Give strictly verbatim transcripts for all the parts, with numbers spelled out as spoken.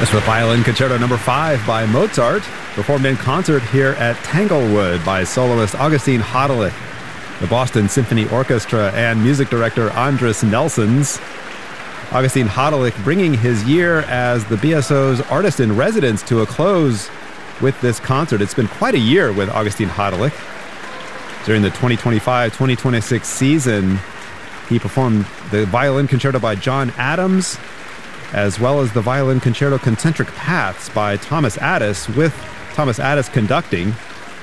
That's the Violin Concerto number five by Mozart, performed in concert here at Tanglewood by soloist Augustin Hodelich, the Boston Symphony Orchestra, and music director Andris Nelsons. Augustin Hodelich bringing his year as the B S O's artist in residence to a close with this concert. It's been quite a year with Augustin Hodelich. During the twenty twenty-five twenty twenty-six season, he performed the Violin Concerto by John Adams, as well as the Violin Concerto Concentric Paths by Thomas Addis, with Thomas Addis conducting.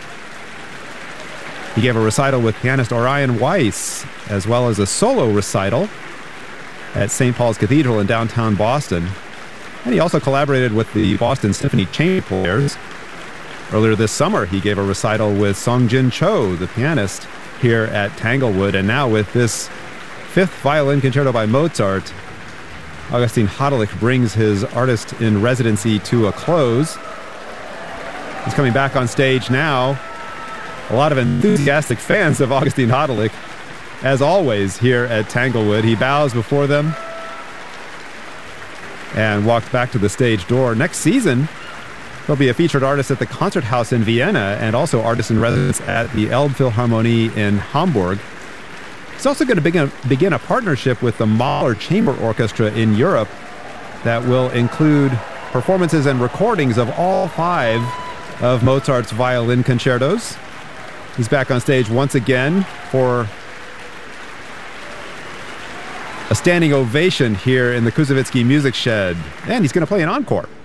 He gave a recital with pianist Orion Weiss, as well as a solo recital at Saint Paul's Cathedral in downtown Boston. And he also collaborated with the Boston Symphony Chamber Players. Earlier this summer, he gave a recital with Song-Jin Cho, the pianist, here at Tanglewood. And now with this fifth Violin Concerto by Mozart, Augustin Hodelich brings his artist in residency to a close. He's coming back on stage now. A lot of enthusiastic fans of Augustin Hodelich, as always, here at Tanglewood. He bows before them and walks back to the stage door. Next season, he'll be a featured artist at the Concert House in Vienna and also artist in residence at the Elbphilharmonie in Hamburg. He's also going to begin, begin a partnership with the Mahler Chamber Orchestra in Europe that will include performances and recordings of all five of Mozart's violin concertos. He's back on stage once again for a standing ovation here in the Koussevitzky Music Shed, and he's going to play an encore.